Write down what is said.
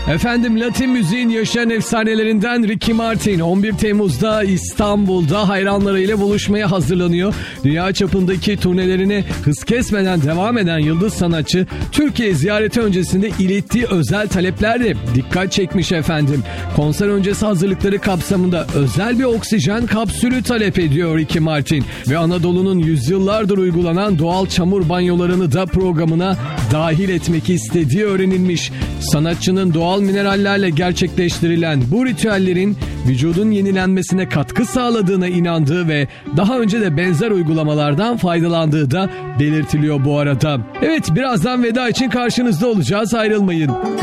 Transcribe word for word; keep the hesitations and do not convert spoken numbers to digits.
Efendim, Latin müziğin yaşayan efsanelerinden Ricky Martin on bir Temmuz'da İstanbul'da hayranlarıyla buluşmaya hazırlanıyor. Dünya çapındaki turnelerine hız kesmeden devam eden yıldız sanatçı Türkiye ziyareti öncesinde ilettiği özel taleplerle dikkat çekmiş efendim. Konser öncesi hazırlıkları kapsamında özel bir oksijen kapsülü talep ediyor Ricky Martin ve Anadolu'nun yüzyıllardır uygulanan doğal çamur banyolarını da programına dahil etmek istediği öğrenilmiş. Sanatçının doğal minerallerle gerçekleştirilen bu ritüellerin vücudun yenilenmesine katkı sağladığına inandığı ve daha önce de benzer uygulamalardan faydalandığı da belirtiliyor bu arada. Evet, birazdan veda için karşınızda olacağız, ayrılmayın.